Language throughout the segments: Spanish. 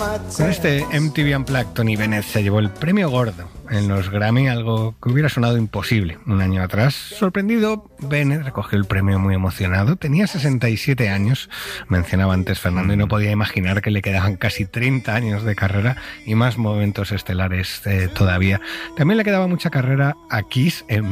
Con este MTV Unplugged, Tony Bennett se llevó el premio gordo en los Grammy, algo que hubiera sonado imposible un año atrás. Sorprendido, Bennett recogió el premio muy emocionado. Tenía 67 años, mencionaba antes Fernando, y no podía imaginar que le quedaban casi 30 años de carrera y más momentos estelares todavía. También le quedaba mucha carrera a Kiss en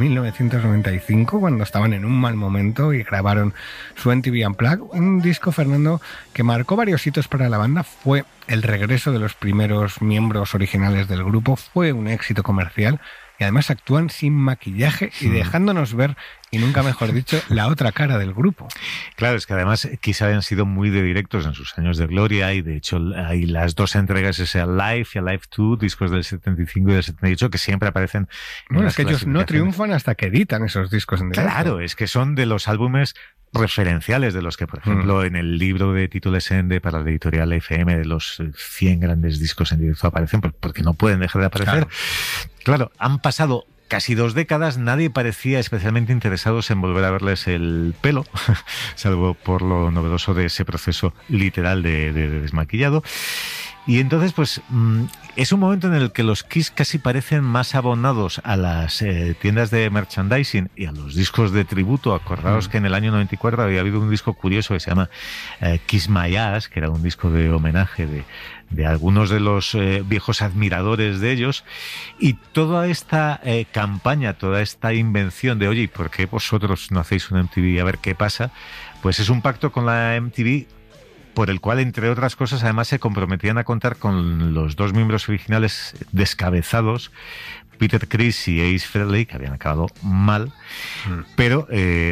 1995, cuando estaban en un mal momento y grabaron su MTV Unplugged, un disco, Fernando, que marcó varios hitos para la banda. Fue el regreso de los primeros miembros originales del grupo, fue un éxito comercial y además actúan sin maquillaje y dejándonos ver, y nunca mejor dicho, la otra cara del grupo. Claro, es que además quizá habían sido muy de directos en sus años de gloria, y de hecho hay las dos entregas, ese Alive y Alive 2, discos del 75 y del 78, que siempre aparecen. Bueno, es que ellos no triunfan hasta que editan esos discos en directo. Claro, es que son de los álbumes referenciales, de los que, por ejemplo, en el libro de Tito Lesende para la editorial FM, de los 100 grandes discos en directo aparecen, porque no pueden dejar de aparecer. Claro, han pasado casi 2 décadas, nadie parecía especialmente interesados en volver a verles el pelo, salvo por lo novedoso de ese proceso literal de desmaquillado. Y entonces, pues, es un momento en el que los Kiss casi parecen más abonados a las tiendas de merchandising y a los discos de tributo. Acordaos que en el año 94 había habido un disco curioso que se llama Kiss My Ass, que era un disco de homenaje de algunos de los viejos admiradores de ellos, y toda esta campaña, toda esta invención de, oye, ¿por qué vosotros no hacéis un MTV a ver qué pasa? Pues es un pacto con la MTV por el cual, entre otras cosas, además se comprometían a contar con los 2 miembros originales descabezados, Peter Criss y Ace Frehley, que habían acabado mal, pero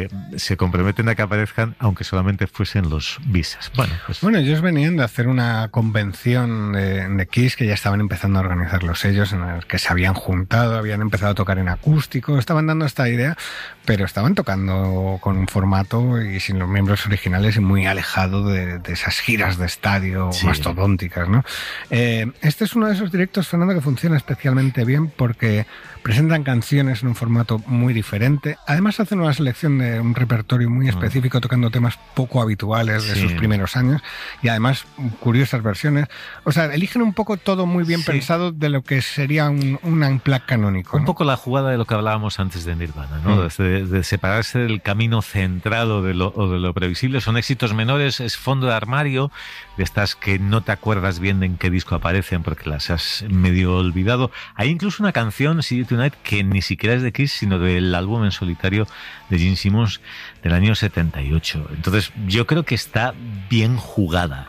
se comprometen a que aparezcan, aunque solamente fuesen los visas. Bueno, ellos venían de hacer una convención de Kiss, que ya estaban empezando a organizar los sellos, en el que se habían juntado, habían empezado a tocar en acústico, estaban dando esta idea, pero estaban tocando con un formato y sin los miembros originales y muy alejado de esas giras de estadio mastodónticas, ¿no? Este es uno de esos directos, Fernando, que funciona especialmente bien porque presentan canciones en un formato muy diferente. Además hacen una selección de un repertorio muy específico, tocando temas poco habituales de sus primeros años, y además curiosas versiones. O sea, eligen un poco todo muy bien pensado de lo que sería un unplugged canónico, ¿no? Un poco la jugada de lo que hablábamos antes de Nirvana, ¿no? De separarse del camino centrado de lo previsible. Son éxitos menores, es fondo de armario, de estas que no te acuerdas bien de en qué disco aparecen porque las has medio olvidado. Hay incluso una canción, See You Tonight, que ni siquiera es de Kiss, sino del álbum en solitario de Gene Simmons del año 78. Entonces yo creo que está bien jugada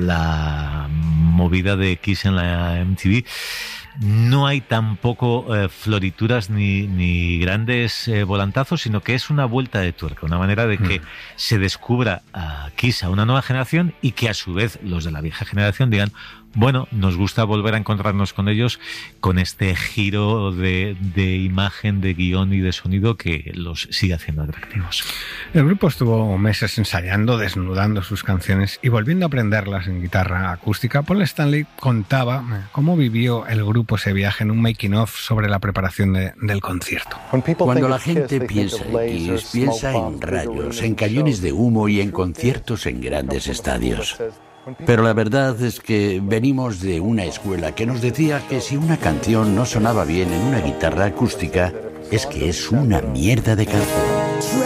la movida de Kiss en la MTV. No hay tampoco florituras ni grandes volantazos, sino que es una vuelta de tuerca, una manera de que se descubra a Kiss a una nueva generación, y que a su vez los de la vieja generación digan, bueno, nos gusta volver a encontrarnos con ellos, con este giro de imagen, de guión y de sonido que los sigue haciendo atractivos. El grupo estuvo meses ensayando, desnudando sus canciones y volviendo a aprenderlas en guitarra acústica. Paul Stanley contaba cómo vivió el grupo ese viaje en un making of sobre la preparación del concierto. Cuando la gente piensa en Kiss, piensa en rayos, en cañones de humo y en conciertos en grandes estadios. Pero la verdad es que venimos de una escuela que nos decía que si una canción no sonaba bien en una guitarra acústica, es que es una mierda de canción.